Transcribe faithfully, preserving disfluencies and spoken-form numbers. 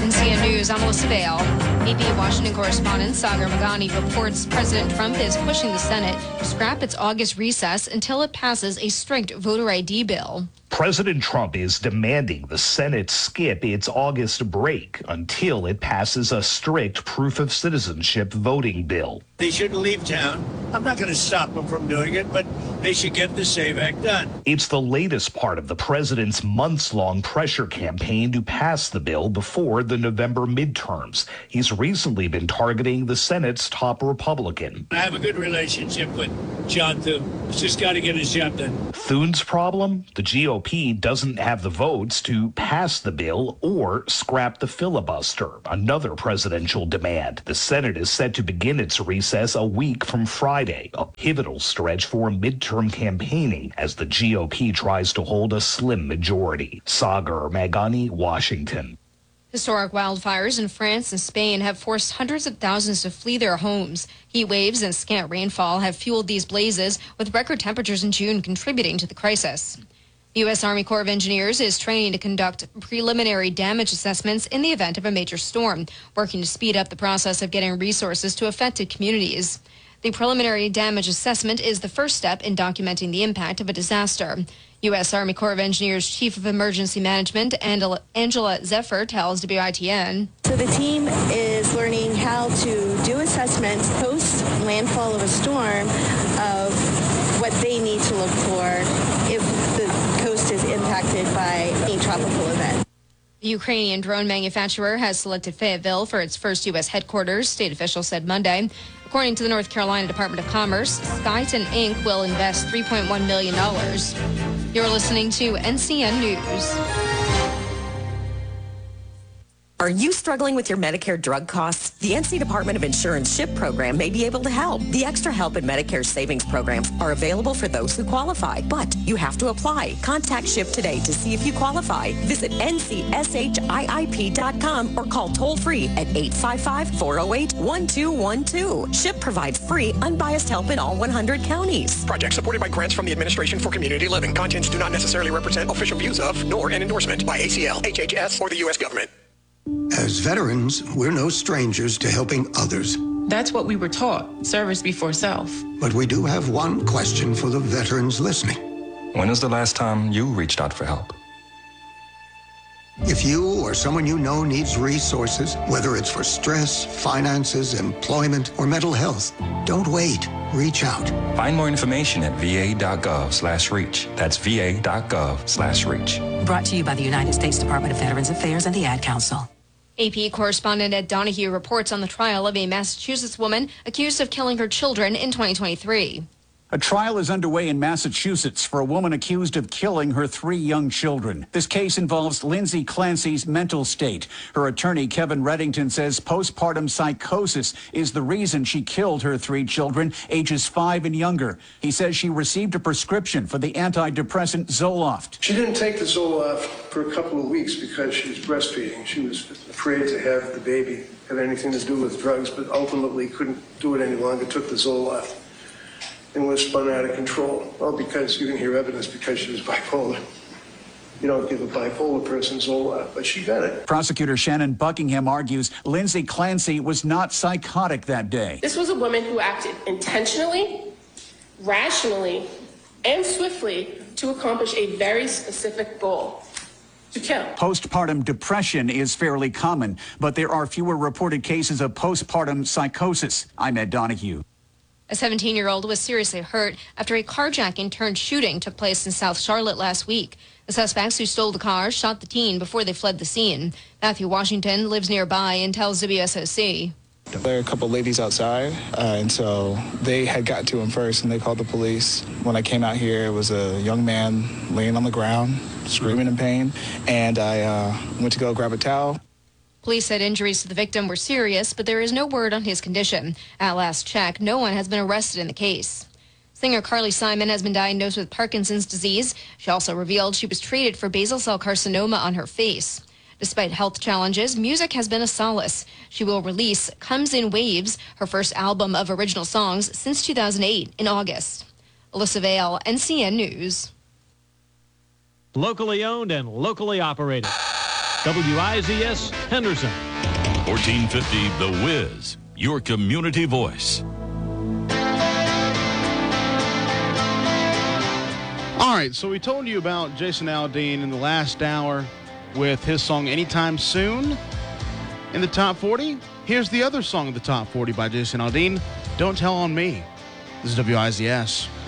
N C N News, I'm Melissa Vale. A P Washington correspondent Sagar Meghani reports President Trump is pushing the Senate to scrap its August recess until it passes a strict voter I D bill. President Trump is demanding the Senate skip its August break until it passes a strict proof of citizenship voting bill. They shouldn't leave town. I'm not going to stop them from doing it, but they should get the SAVE Act done. It's the latest part of the president's months-long pressure campaign to pass the bill before the November midterms. He's recently been targeting the Senate's top Republican. I have a good relationship with John Thune. He's just got to get his job done. Thune's problem? The G O P doesn't have the votes to pass the bill or scrap the filibuster, another presidential demand. The Senate is set to begin its recess a week from Friday, a pivotal stretch for midterm campaigning as the G O P tries to hold a slim majority. Sagar Meghani, Washington. Historic wildfires in France and Spain have forced hundreds of thousands to flee their homes. Heat waves and scant rainfall have fueled these blazes, with record temperatures in June contributing to the crisis. The U S Army Corps of Engineers is training to conduct preliminary damage assessments in the event of a major storm, working to speed up the process of getting resources to affected communities. The preliminary damage assessment is the first step in documenting the impact of a disaster. U S Army Corps of Engineers Chief of Emergency Management Angela Zephyr tells W I T N. So the team is learning how to do assessments post landfall of a storm of what they need to look for if the coast is impacted by a tropical event. The Ukrainian drone manufacturer has selected Fayetteville for its first U S headquarters, state officials said Monday. According to the North Carolina Department of Commerce, Skyton Incorporated will invest three point one million dollars. You're listening to N C N News. Are you struggling with your Medicare drug costs? The N C Department of Insurance SHIP program may be able to help. The Extra Help and Medicare Savings programs are available for those who qualify, but you have to apply. Contact SHIP today to see if you qualify. Visit N C S H I I P dot com or call toll-free at eight five five, four oh eight, one two one two. SHIP provides free, unbiased help in all one hundred counties. Project supported by grants from the Administration for Community Living. Contents do not necessarily represent official views of, nor an endorsement by A C L, H H S, or the U S government. As veterans, we're no strangers to helping others. That's what we were taught, service before self. But we do have one question for the veterans listening. When is the last time you reached out for help? If you or someone you know needs resources, whether it's for stress, finances, employment, or mental health, don't wait. Reach out. Find more information at va.gov slash reach. That's va.gov slash reach. Brought to you by the United States Department of Veterans Affairs and the Ad Council. A P correspondent Ed Donahue reports on the trial of a Massachusetts woman accused of killing her children in twenty twenty-three. A trial is underway in Massachusetts for a woman accused of killing her three young children. This case involves Lindsay Clancy's mental state. Her attorney, Kevin Reddington, says postpartum psychosis is the reason she killed her three children, ages five and younger. He says she received a prescription for the antidepressant Zoloft. She didn't take the Zoloft for a couple of weeks because she was breastfeeding. She was afraid to have the baby have anything to do with drugs, but ultimately couldn't do it any longer, took the Zoloft, and was spun out of control. Well, because you didn't hear evidence because she was bipolar. You don't give a bipolar person Zoloft, but she got it. Prosecutor Shannon Buckingham argues Lindsay Clancy was not psychotic that day. This was a woman who acted intentionally, rationally, and swiftly to accomplish a very specific goal: to kill. Postpartum depression is fairly common, but there are fewer reported cases of postpartum psychosis. I'm Ed Donahue. A seventeen-year-old was seriously hurt after a carjacking turned shooting took place in South Charlotte last week. The suspects who stole the car shot the teen before they fled the scene. Matthew Washington lives nearby and tells W S O C. There were a couple ladies outside, uh, and so they had gotten to him first, and they called the police. When I came out here, it was a young man laying on the ground, screaming in pain, and I uh, went to go grab a towel. Police said injuries to the victim were serious, but there is no word on his condition. At last check, no one has been arrested in the case. Singer Carly Simon has been diagnosed with Parkinson's disease. She also revealed she was treated for basal cell carcinoma on her face. Despite health challenges, music has been a solace. She will release Comes in Waves, her first album of original songs since two thousand eight, in August. Alyssa Vale, N C N News. Locally owned and locally operated. W I Z S Henderson. fourteen fifty The Wiz, your community voice. All right, so we told you about Jason Aldean in the last hour with his song Anytime Soon in the top forty. Here's the other song of the top forty by Jason Aldean, Don't Tell on Me. This is W I Z S.